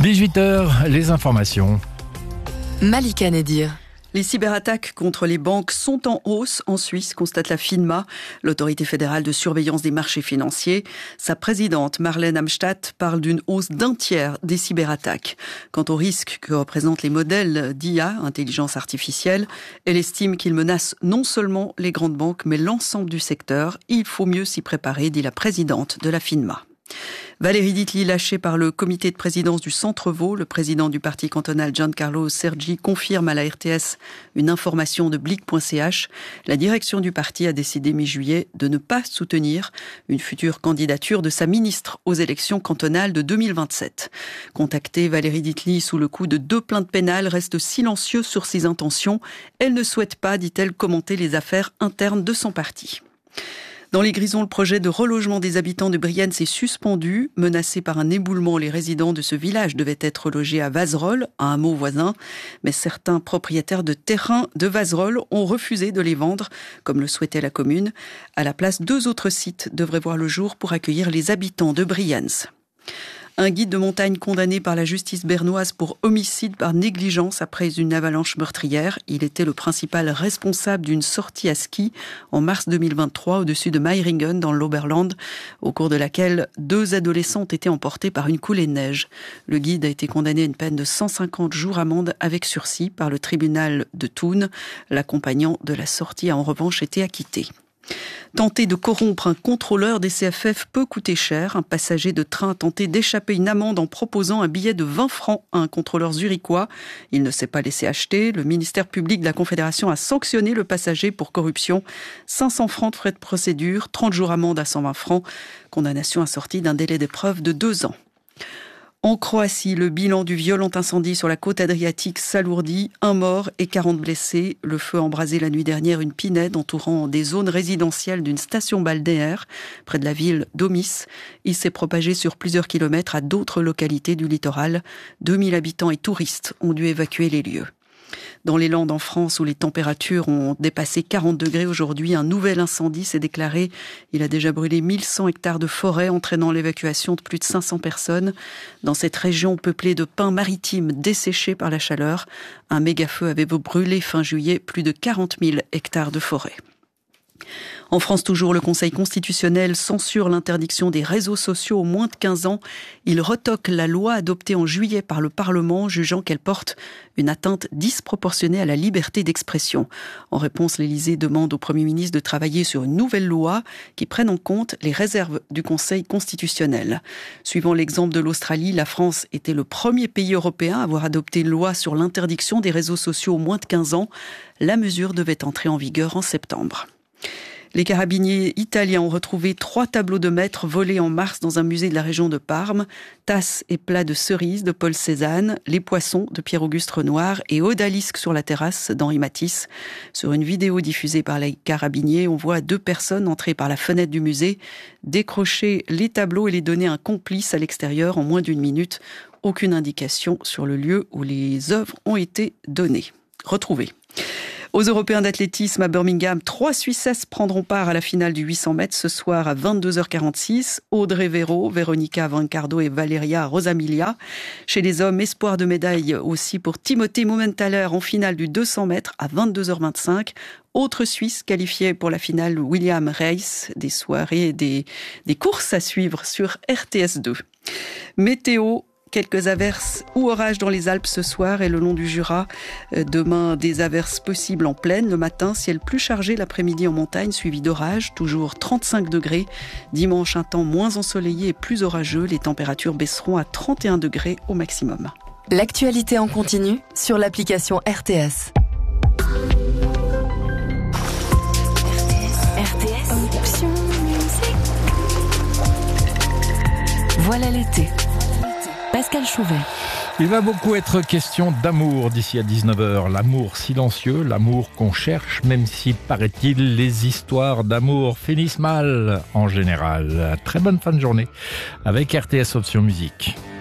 18h, les informations. Malika Nedir. Les cyberattaques contre les banques sont en hausse en Suisse, constate la FINMA, l'autorité fédérale de surveillance des marchés financiers. Sa présidente, Marlène Amstadt, parle d'une hausse d'un tiers des cyberattaques. Quant au risque que représentent les modèles d'IA, intelligence artificielle, elle estime qu'ils menacent non seulement les grandes banques, mais l'ensemble du secteur. Il faut mieux s'y préparer, dit la présidente de la FINMA. Valérie Ditli, lâchée par le comité de présidence du Centre-Vaud, le président du parti cantonal Giancarlo Sergi confirme à la RTS une information de Blick.ch. La direction du parti a décidé mi-juillet de ne pas soutenir une future candidature de sa ministre aux élections cantonales de 2027. Contactée, Valérie Ditli, sous le coup de 2 plaintes pénales, reste silencieuse sur ses intentions. Elle ne souhaite pas, dit-elle, commenter les affaires internes de son parti. Dans les Grisons, le projet de relogement des habitants de Brienne s'est suspendu. Menacés par un éboulement, les résidents de ce village devaient être logés à Vazerolles, un hameau voisin. Mais certains propriétaires de terrains de Vazerolles ont refusé de les vendre, comme le souhaitait la commune. À la place, 2 autres sites devraient voir le jour pour accueillir les habitants de Brienz. Un guide de montagne condamné par la justice bernoise pour homicide par négligence après une avalanche meurtrière. Il était le principal responsable d'une sortie à ski en mars 2023 au-dessus de Meiringen dans l'Oberland, au cours de laquelle 2 adolescents ont été emportés par une coulée de neige. Le guide a été condamné à une peine de 150 jours amende avec sursis par le tribunal de Thun. L'accompagnant de la sortie a en revanche été acquitté. Tenter de corrompre un contrôleur des CFF peut coûter cher. Un passager de train a tenté d'échapper une amende en proposant un billet de 20 francs à un contrôleur zurichois. Il ne s'est pas laissé acheter. Le ministère public de la Confédération a sanctionné le passager pour corruption. 500 francs de frais de procédure, 30 jours amende à 120 francs. Condamnation assortie d'un délai d'épreuve de 2 ans. En Croatie, le bilan du violent incendie sur la côte adriatique s'alourdit. 1 mort et 40 blessés. Le feu a embrasé la nuit dernière une pinède entourant des zones résidentielles d'une station balnéaire près de la ville d'Omis. Il s'est propagé sur plusieurs kilomètres à d'autres localités du littoral. 2000 habitants et touristes ont dû évacuer les lieux. Dans les Landes en France, où les températures ont dépassé 40 degrés aujourd'hui, un nouvel incendie s'est déclaré. Il a déjà brûlé 1100 hectares de forêt, entraînant l'évacuation de plus de 500 personnes. Dans cette région peuplée de pins maritimes desséchés par la chaleur, un méga-feu avait brûlé fin juillet plus de 40 000 hectares de forêt. En France toujours, le Conseil constitutionnel censure l'interdiction des réseaux sociaux aux moins de 15 ans. Il retoque la loi adoptée en juillet par le Parlement, jugeant qu'elle porte une atteinte disproportionnée à la liberté d'expression. En réponse, l'Élysée demande au Premier ministre de travailler sur une nouvelle loi qui prenne en compte les réserves du Conseil constitutionnel. Suivant l'exemple de l'Australie, la France était le premier pays européen à avoir adopté une loi sur l'interdiction des réseaux sociaux aux moins de 15 ans. La mesure devait entrer en vigueur en septembre. Les carabiniers italiens ont retrouvé 3 tableaux de maître volés en mars dans un musée de la région de Parme. Tasses et plats de cerises de Paul Cézanne, Les Poissons de Pierre-Auguste Renoir et Odalisque sur la terrasse d'Henri Matisse. Sur une vidéo diffusée par les carabiniers, on voit 2 personnes entrer par la fenêtre du musée, décrocher les tableaux et les donner à un complice à l'extérieur en moins d'1 minute. Aucune indication sur le lieu où les œuvres ont été retrouvées. Aux Européens d'athlétisme à Birmingham, 3 Suissesses prendront part à la finale du 800 mètres ce soir à 22h46. Audrey Véro, Veronica Vancardo et Valeria Rosamilia. Chez les hommes, espoir de médaille aussi pour Timothée Mumenthaler en finale du 200 mètres à 22h25. Autre Suisse qualifié pour la finale, William Reis. Des soirées et des courses à suivre sur RTS2. Météo. Quelques averses ou orages dans les Alpes ce soir et le long du Jura. Demain, des averses possibles en plaine. Le matin, ciel plus chargé l'après-midi en montagne, suivi d'orages, toujours 35 degrés. Dimanche, un temps moins ensoleillé et plus orageux. Les températures baisseront à 31 degrés au maximum. L'actualité en continu sur l'application RTS. RTS. Option musique. Voilà l'été. Pascal Chouvet. Il va beaucoup être question d'amour d'ici à 19h. L'amour silencieux, l'amour qu'on cherche, même si, paraît-il, les histoires d'amour finissent mal en général. Très bonne fin de journée avec RTS Option Musique.